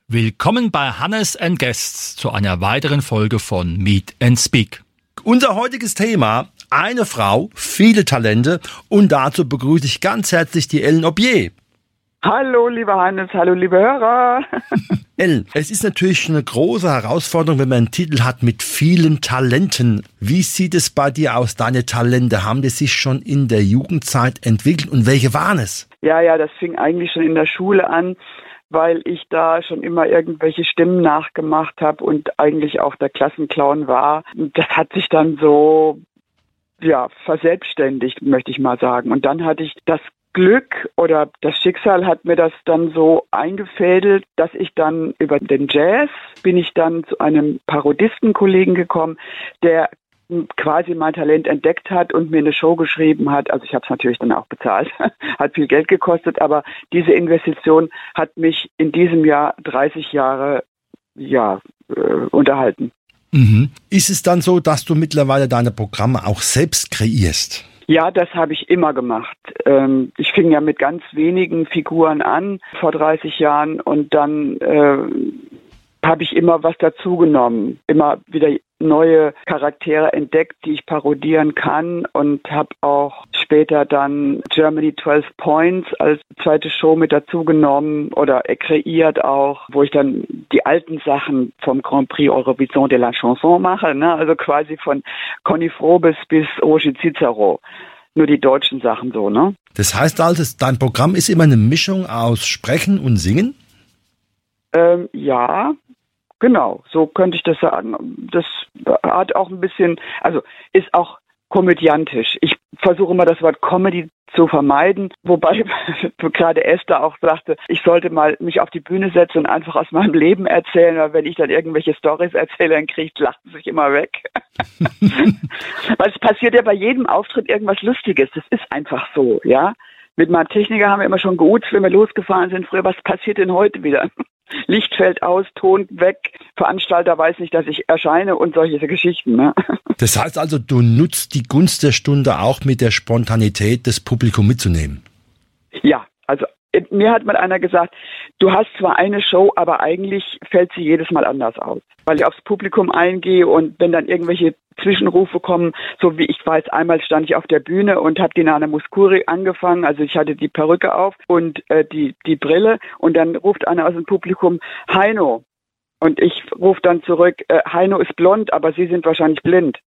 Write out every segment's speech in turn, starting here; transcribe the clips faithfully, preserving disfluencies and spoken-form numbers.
Willkommen bei Hannes and Guests zu einer weiteren Folge von Meet and Speak. Unser heutiges Thema: eine Frau, viele Talente, und dazu begrüße ich ganz herzlich die Ellen Aubier. Hallo, lieber Hannes, hallo, liebe Hörer. Ellen, es ist natürlich eine große Herausforderung, wenn man einen Titel hat mit vielen Talenten. Wie sieht es bei dir aus, deine Talente? Haben die sich schon in der Jugendzeit entwickelt und welche waren es? Ja, ja, das fing eigentlich schon in der Schule an, weil ich da schon immer irgendwelche Stimmen nachgemacht habe und eigentlich auch der Klassenclown war. Das hat sich dann so, ja, verselbstständigt, möchte ich mal sagen. Und dann hatte ich das Glück oder das Schicksal hat mir das dann so eingefädelt, dass ich dann über den Jazz bin ich dann zu einem Parodistenkollegen gekommen, der quasi mein Talent entdeckt hat und mir eine Show geschrieben hat. Also ich habe es natürlich dann auch bezahlt, hat viel Geld gekostet, aber diese Investition hat mich in diesem Jahr dreißig Jahre ja äh, unterhalten. Mhm. Ist es dann so, dass du mittlerweile deine Programme auch selbst kreierst? Ja, das habe ich immer gemacht. Ähm, ich fing ja mit ganz wenigen Figuren an vor dreißig Jahren und dann äh, habe ich immer was dazugenommen, immer wieder neue Charaktere entdeckt, die ich parodieren kann, und habe auch später dann Germany zwölf Points als zweite Show mit dazugenommen oder kreiert auch, wo ich dann die alten Sachen vom Grand Prix Eurovision de la Chanson mache, ne? Also quasi von Conny Frobes bis Roger Cicero. Nur die deutschen Sachen so, ne? Das heißt also, dein Programm ist immer eine Mischung aus Sprechen und Singen? Ähm, ja, genau, so könnte ich das sagen. Das hat auch ein bisschen, also ist auch komödiantisch. Ich versuche immer das Wort Comedy zu vermeiden, wobei gerade Esther auch sagte, ich sollte mal mich auf die Bühne setzen und einfach aus meinem Leben erzählen, weil wenn ich dann irgendwelche Storys erzähle, dann kriegt lachen sich immer weg. Weil es passiert ja bei jedem Auftritt irgendwas Lustiges. Das ist einfach so, ja. Mit meinem Techniker haben wir immer schon geutzt, wenn wir losgefahren sind früher. Was passiert denn heute wieder? Licht fällt aus, Ton weg, Veranstalter weiß nicht, dass ich erscheine und solche Geschichten. Ne? Das heißt also, du nutzt die Gunst der Stunde auch mit der Spontanität des Publikums mitzunehmen? Ja, also mir hat mal einer gesagt, du hast zwar eine Show, aber eigentlich fällt sie jedes Mal anders aus. Weil ich aufs Publikum eingehe und wenn dann irgendwelche Zwischenrufe kommen, so wie ich weiß, einmal stand ich auf der Bühne und habe die Nana Mouskouri angefangen, also ich hatte die Perücke auf und äh, die die Brille, und dann ruft einer aus dem Publikum, Heino. Und ich rufe dann zurück, äh, Heino ist blond, aber Sie sind wahrscheinlich blind.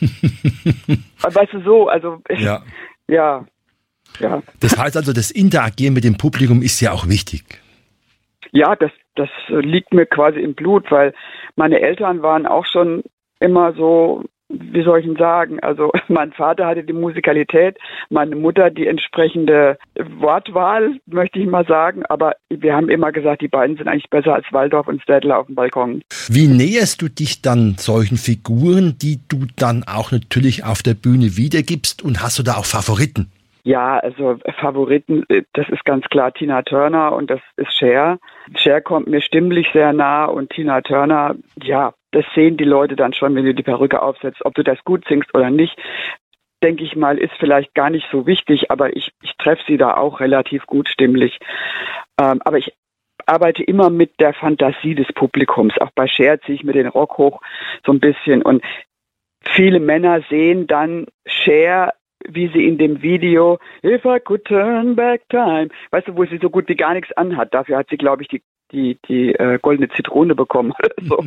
Weißt du, so, also ja. ja. Ja. Das heißt also, das Interagieren mit dem Publikum ist ja auch wichtig. Ja, das, das liegt mir quasi im Blut, weil meine Eltern waren auch schon immer so, wie soll ich denn sagen, also mein Vater hatte die Musikalität, meine Mutter die entsprechende Wortwahl, möchte ich mal sagen, aber wir haben immer gesagt, die beiden sind eigentlich besser als Waldorf und Städtler auf dem Balkon. Wie näherst du dich dann solchen Figuren, die du dann auch natürlich auf der Bühne wiedergibst, und hast du da auch Favoriten? Ja, also Favoriten, das ist ganz klar Tina Turner und das ist Cher. Cher kommt mir stimmlich sehr nah und Tina Turner, ja, das sehen die Leute dann schon, wenn du die Perücke aufsetzt. Ob du das gut singst oder nicht, denke ich mal, ist vielleicht gar nicht so wichtig, aber ich, ich treffe sie da auch relativ gut stimmlich. Ähm, aber ich arbeite immer mit der Fantasie des Publikums. Auch bei Cher ziehe ich mir den Rock hoch so ein bisschen, und viele Männer sehen dann Cher, wie sie in dem Video If I could turn back time, weißt du, wo sie so gut wie gar nichts anhat. Dafür hat sie, glaube ich, die die die äh, goldene Zitrone bekommen. So.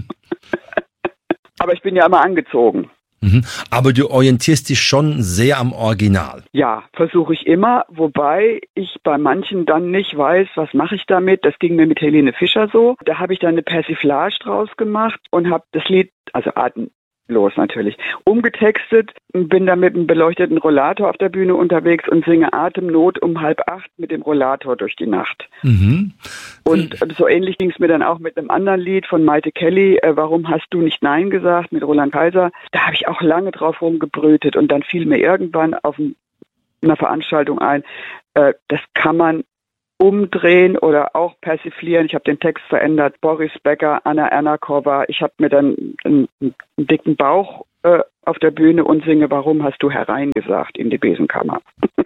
Aber ich bin ja immer angezogen. Mhm. Aber du orientierst dich schon sehr am Original. Ja, versuche ich immer, wobei ich bei manchen dann nicht weiß, was mache ich damit. Das ging mir mit Helene Fischer so. Da habe ich dann eine Persiflage draus gemacht und habe das Lied, also Atem los natürlich, umgetextet, bin dann mit einem beleuchteten Rollator auf der Bühne unterwegs und singe Atemnot um halb acht mit dem Rollator durch die Nacht. Mhm. Und so ähnlich ging es mir dann auch mit einem anderen Lied von Maite Kelly, äh, Warum hast du nicht Nein gesagt, mit Roland Kaiser. Da habe ich auch lange drauf rumgebrütet, und dann fiel mir irgendwann auf einer Veranstaltung ein, äh, das kann man umdrehen oder auch persiflieren. Ich habe den Text verändert. Boris Becker, Anna Ernakova. Ich habe mir dann einen, einen dicken Bauch äh, auf der Bühne und singe Warum hast du hereingesagt in die Besenkammer.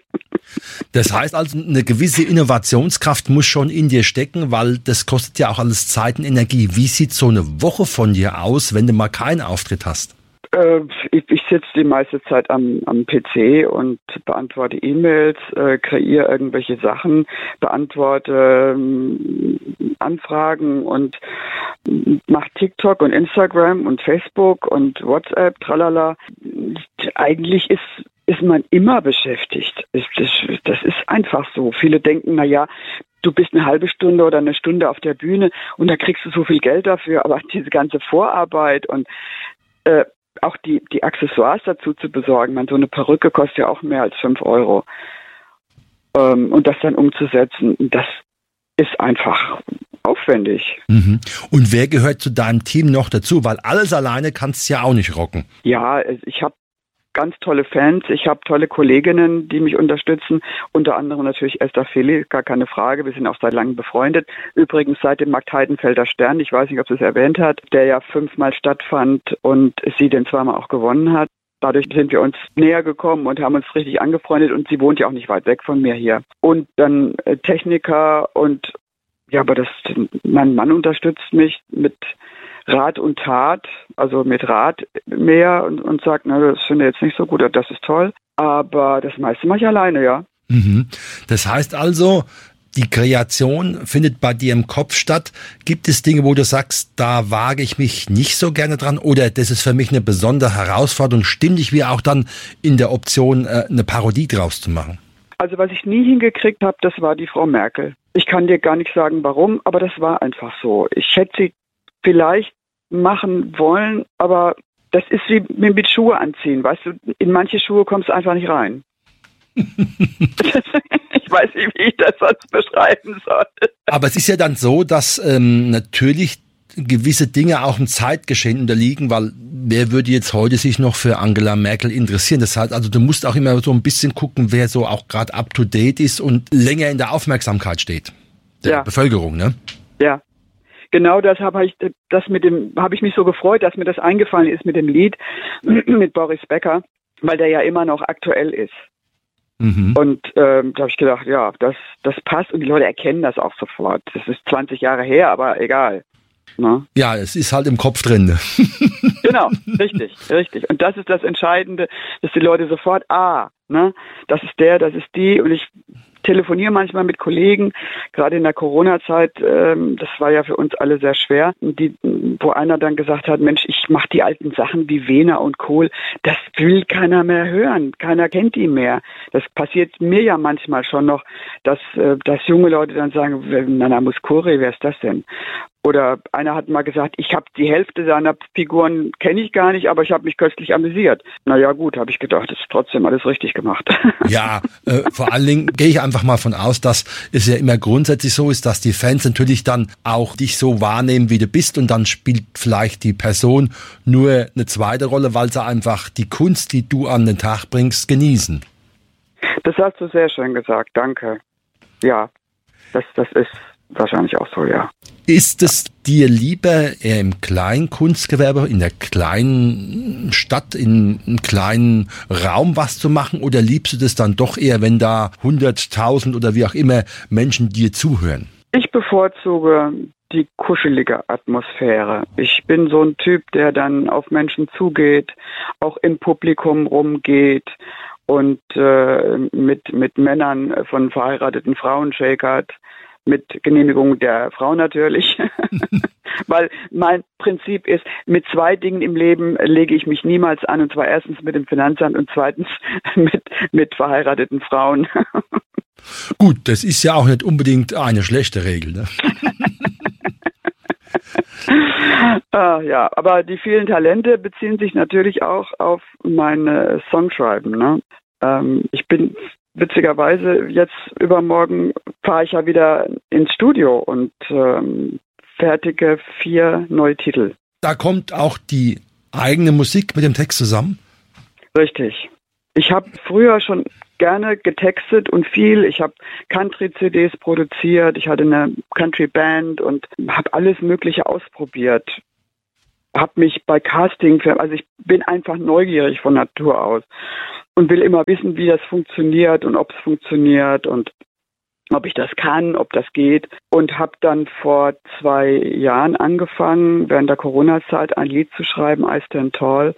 Das heißt also, eine gewisse Innovationskraft muss schon in dir stecken, weil das kostet ja auch alles Zeit und Energie. Wie sieht so eine Woche von dir aus, wenn du mal keinen Auftritt hast? Äh, ich ich sitze die meiste Zeit am, am P C und beantworte E-Mails, äh, kreiere irgendwelche Sachen, beantworte ähm, Anfragen und mache TikTok und Instagram und Facebook und WhatsApp, tralala. Eigentlich ist ist man immer beschäftigt. Das, das, das ist einfach so. Viele denken, na ja, du bist eine halbe Stunde oder eine Stunde auf der Bühne und da kriegst du so viel Geld dafür, aber diese ganze Vorarbeit und äh, auch die, die Accessoires dazu zu besorgen, man, so eine Perücke kostet ja auch mehr als fünf Euro. Ähm, und das dann umzusetzen, das ist einfach aufwendig. Mhm. Und wer gehört zu deinem Team noch dazu? Weil alles alleine kannst du ja auch nicht rocken. Ja, ich habe ganz tolle Fans, ich habe tolle Kolleginnen, die mich unterstützen, unter anderem natürlich Esther Fili, gar keine Frage, wir sind auch seit langem befreundet. Übrigens seit dem Markt-Heidenfelder Stern, ich weiß nicht, ob sie es erwähnt hat, der ja fünfmal stattfand und sie den zweimal auch gewonnen hat. Dadurch sind wir uns näher gekommen und haben uns richtig angefreundet und sie wohnt ja auch nicht weit weg von mir hier. Und dann äh, Techniker und ja, aber das, mein Mann unterstützt mich mit Rat und Tat, also mit Rat mehr und, und sagt, na, das finde ich jetzt nicht so gut, das ist toll. Aber das meiste mache ich alleine, ja. Mhm. Das heißt also, die Kreation findet bei dir im Kopf statt. Gibt es Dinge, wo du sagst, da wage ich mich nicht so gerne dran oder das ist für mich eine besondere Herausforderung, stimmig wie auch dann in der Option, eine Parodie draus zu machen? Also was ich nie hingekriegt habe, das war die Frau Merkel. Ich kann dir gar nicht sagen, warum, aber das war einfach so. Ich hätte sie vielleicht machen wollen, aber das ist wie mit Schuhe anziehen, weißt du, in manche Schuhe kommst du einfach nicht rein. Ich weiß nicht, wie ich das sonst beschreiben soll. Aber es ist ja dann so, dass ähm, natürlich gewisse Dinge auch im Zeitgeschehen unterliegen, weil wer würde jetzt heute sich noch für Angela Merkel interessieren? Das heißt also, du musst auch immer so ein bisschen gucken, wer so auch gerade up to date ist und länger in der Aufmerksamkeit steht. Der ja. Bevölkerung, ne? Ja. Genau das habe ich, das mit dem, habe ich mich so gefreut, dass mir das eingefallen ist mit dem Lied mit Boris Becker, weil der ja immer noch aktuell ist. Mhm. Und ähm, da habe ich gedacht, ja, das, das passt und die Leute erkennen das auch sofort. Das ist zwanzig Jahre her, aber egal. Na? Ja, es ist halt im Kopf drin. Ne? Genau, richtig, richtig. Und das ist das Entscheidende, dass die Leute sofort, ah, ne, das ist der, das ist die und ich telefoniere manchmal mit Kollegen, gerade in der Corona-Zeit, ähm, das war ja für uns alle sehr schwer, die, wo einer dann gesagt hat, Mensch, ich mache die alten Sachen wie Wehner und Kohl, das will keiner mehr hören, keiner kennt die mehr. Das passiert mir ja manchmal schon noch, dass, äh, dass junge Leute dann sagen, Nana Mouskouri, wer ist das denn? Oder einer hat mal gesagt, ich habe die Hälfte seiner Figuren kenne ich gar nicht, aber ich habe mich köstlich amüsiert. Naja gut, habe ich gedacht, das ist trotzdem alles richtig gemacht. Ja, äh, vor allen Dingen gehe ich einfach mal von aus, dass es ja immer grundsätzlich so ist, dass die Fans natürlich dann auch dich so wahrnehmen, wie du bist und dann spielt vielleicht die Person nur eine zweite Rolle, weil sie einfach die Kunst, die du an den Tag bringst, genießen. Das hast du sehr schön gesagt, danke. Ja, das, das ist wahrscheinlich auch so, ja. Ist es dir lieber eher im kleinen Kunstgewerbe, in der kleinen Stadt, in einem kleinen Raum was zu machen oder liebst du das dann doch eher, wenn da hunderttausend oder wie auch immer Menschen dir zuhören? Ich bevorzuge die kuschelige Atmosphäre. Ich bin so ein Typ, der dann auf Menschen zugeht, auch im Publikum rumgeht und äh, mit, mit Männern von verheirateten Frauen shakert. Mit Genehmigung der Frau natürlich, weil mein Prinzip ist, mit zwei Dingen im Leben lege ich mich niemals an, und zwar erstens mit dem Finanzamt und zweitens mit, mit verheirateten Frauen. Gut, das ist ja auch nicht unbedingt eine schlechte Regel, ne? ah, ja, aber die vielen Talente beziehen sich natürlich auch auf meine Songschreiben, ne? Ähm, ich bin witzigerweise, jetzt übermorgen fahre ich ja wieder ins Studio und ähm, fertige vier neue Titel. Da kommt auch die eigene Musik mit dem Text zusammen? Richtig. Ich habe früher schon gerne getextet und viel. Ich habe Country-C Ds produziert, ich hatte eine Country-Band und habe alles Mögliche ausprobiert. habe mich bei Castingfilmen, also ich bin einfach neugierig von Natur aus und will immer wissen, wie das funktioniert und ob es funktioniert und ob ich das kann, ob das geht. Und habe dann vor zwei Jahren angefangen, während der Corona-Zeit ein Lied zu schreiben, I Stand Tall.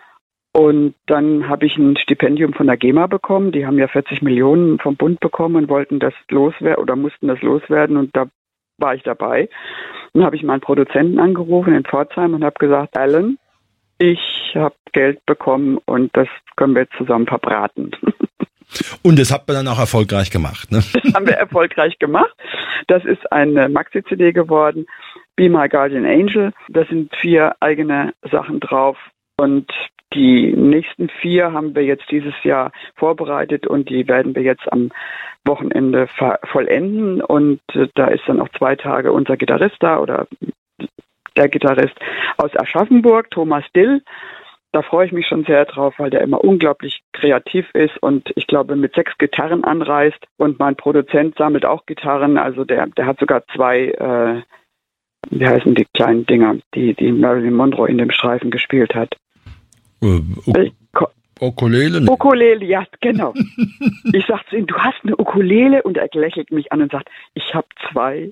Und dann habe ich ein Stipendium von der GEMA bekommen. Die haben ja vierzig Millionen vom Bund bekommen und wollten das loswerden oder mussten das loswerden. Und da war ich dabei. Dann habe ich meinen Produzenten angerufen in Pforzheim und habe gesagt, Alan, ich habe Geld bekommen und das können wir jetzt zusammen verbraten. Und das hat man dann auch erfolgreich gemacht, ne? Das haben wir erfolgreich gemacht. Das ist eine Maxi-C D geworden, Be My Guardian Angel. Da sind vier eigene Sachen drauf und die nächsten vier haben wir jetzt dieses Jahr vorbereitet und die werden wir jetzt am Wochenende vollenden. Und äh, da ist dann auch zwei Tage unser Gitarrist da oder der Gitarrist aus Aschaffenburg, Thomas Dill. Da freue ich mich schon sehr drauf, weil der immer unglaublich kreativ ist und ich glaube mit sechs Gitarren anreist. Und mein Produzent sammelt auch Gitarren. Also der, der hat sogar zwei, äh, wie heißen die kleinen Dinger, die, die Marilyn Monroe in dem Streifen gespielt hat. Uh, uh, Ukulele? Ne? Ukulele, ja, genau. Ich sage zu ihm, du hast eine Ukulele und er lächelt mich an und sagt, ich habe zwei.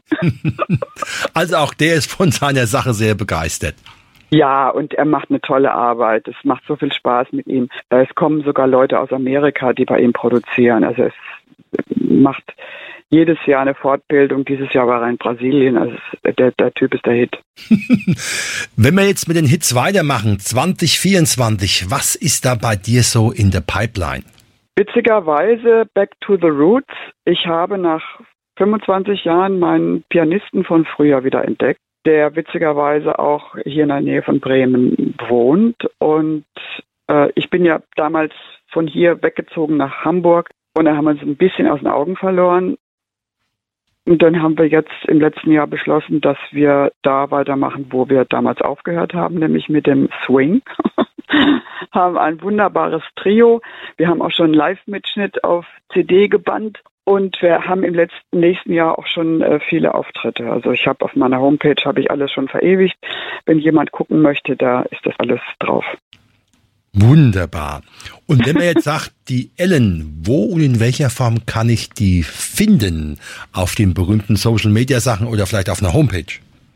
Also auch der ist von seiner Sache sehr begeistert. Ja, und er macht eine tolle Arbeit. Es macht so viel Spaß mit ihm. Es kommen sogar Leute aus Amerika, die bei ihm produzieren. Also es macht jedes Jahr eine Fortbildung. Dieses Jahr war er in Brasilien. Also der, der Typ ist der Hit. Wenn wir jetzt mit den Hits weitermachen, zwanzig vierundzwanzig, was ist da bei dir so in der Pipeline? Witzigerweise Back to the Roots. Ich habe nach fünfundzwanzig Jahren meinen Pianisten von früher wieder entdeckt, der witzigerweise auch hier in der Nähe von Bremen wohnt. Und äh, ich bin ja damals von hier weggezogen nach Hamburg und da haben wir uns ein bisschen aus den Augen verloren. Und dann haben wir jetzt im letzten Jahr beschlossen, dass wir da weitermachen, wo wir damals aufgehört haben, nämlich mit dem Swing. Haben ein wunderbares Trio. Wir haben auch schon einen Live-Mitschnitt auf C D gebannt. Und wir haben im letzten nächsten Jahr auch schon äh, viele Auftritte. Also ich habe auf meiner Homepage habe ich alles schon verewigt. Wenn jemand gucken möchte, da ist das alles drauf. Wunderbar. Und wenn man jetzt sagt, die Ellen, wo und in welcher Form kann ich die finden? Auf den berühmten Social Media Sachen oder vielleicht auf einer Homepage?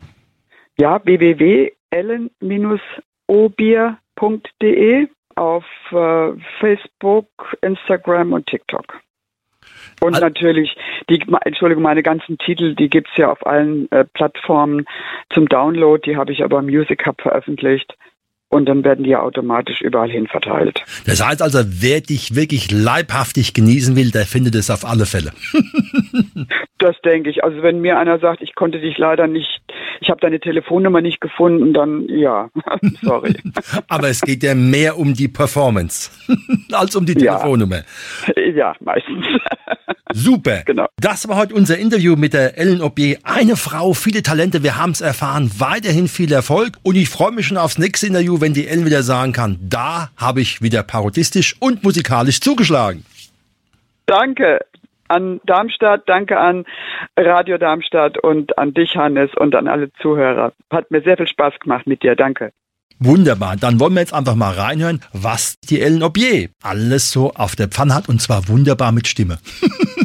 Ja, w w w punkt ellen Bindestrich obier punkt de auf äh, Facebook, Instagram und TikTok. Und Al- natürlich, die, Entschuldigung, meine ganzen Titel, die gibt's ja auf allen äh, Plattformen zum Download, die habe ich aber im Music Hub veröffentlicht und dann werden die ja automatisch überall hin verteilt. Das heißt also, wer dich wirklich leibhaftig genießen will, der findet es auf alle Fälle. Das denke ich. Also wenn mir einer sagt, ich konnte dich leider nicht, ich habe deine Telefonnummer nicht gefunden, dann ja, sorry. Aber es geht ja mehr um die Performance als um die Telefonnummer. Ja, ja meistens. Super. Genau. Das war heute unser Interview mit der Ellen Aubier. Eine Frau, viele Talente, wir haben es erfahren. Weiterhin viel Erfolg und ich freue mich schon aufs nächste Interview, wenn die Ellen wieder sagen kann, da habe ich wieder parodistisch und musikalisch zugeschlagen. Danke an Darmstadt, danke an Radio Darmstadt und an dich, Hannes, und an alle Zuhörer. Hat mir sehr viel Spaß gemacht mit dir, danke. Wunderbar, dann wollen wir jetzt einfach mal reinhören, was die Ellen Aubier alles so auf der Pfanne hat und zwar wunderbar mit Stimme.